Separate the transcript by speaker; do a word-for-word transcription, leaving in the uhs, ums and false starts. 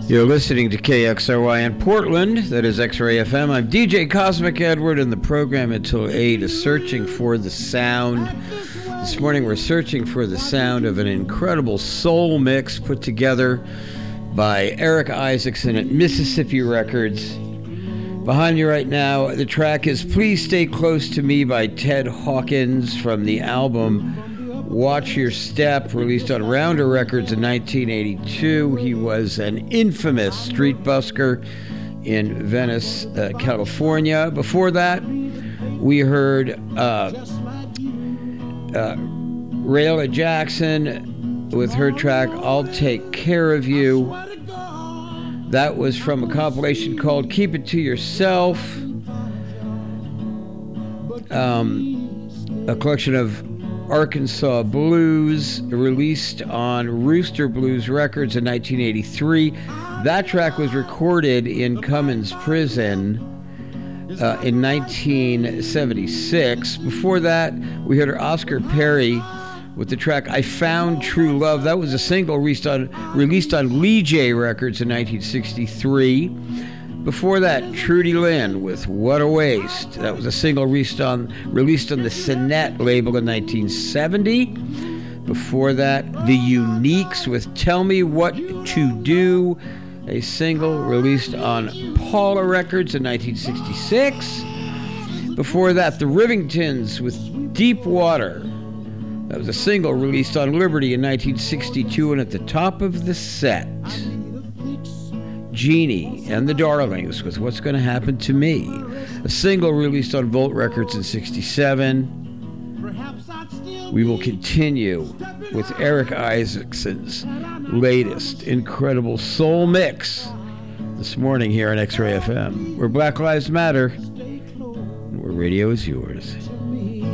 Speaker 1: You're listening to K X R Y in Portland, that is X-Ray F M. I'm D J Cosmic Edward, and the program until eight is Searching for the Sound. This morning we're searching for the sound of an incredible soul mix put together by Eric Isaacson at Mississippi Records. Behind you right now, the track is Please Stay Close to Me by Ted Hawkins from the album Watch Your Step, released on Rounder Records in nineteen eighty-two. He was an infamous street busker in Venice, uh, California. Before that, we heard uh, uh, Rayla Jackson with her track I'll Take Care of You. That was from a compilation called Keep It To Yourself, um, a collection of Arkansas Blues, released on Rooster Blues Records in nineteen eighty-three. That track was recorded in Cummins Prison uh, in nineteen seventy-six. Before that, we heard Oscar Perry with the track I Found True Love. That was a single released on, released on Lee J Records in nineteen sixty-three. Before that, Trudy Lynn with What a Waste. That was a single released on, released on the Sinette label in nineteen seventy. Before that, The Uniques with Tell Me What to Do, a single released on Paula Records in nineteen sixty-six. Before that, The Rivingtons with Deep Water. That was a single released on Liberty in nineteen sixty-two, and at the top of the set, Jeannie and the Darlings with What's Gonna Happen to Me, a single released on Volt Records in sixty-seven. We will continue with Eric Isaacson's latest incredible soul mix this morning here on X-Ray F M, where Black Lives Matter, and where radio is yours.